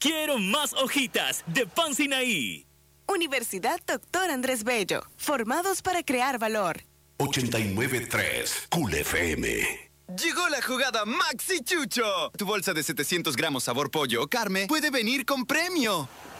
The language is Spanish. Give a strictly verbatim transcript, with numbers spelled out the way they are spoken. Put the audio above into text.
Quiero más hojitas de Pan Sinaí. Universidad Doctor Andrés Bello. Formados para crear valor. ochenta y nueve punto tres Cool F M. Llegó la jugada Maxi Chucho. Tu bolsa de setecientos gramos sabor pollo o carne puede venir con premio.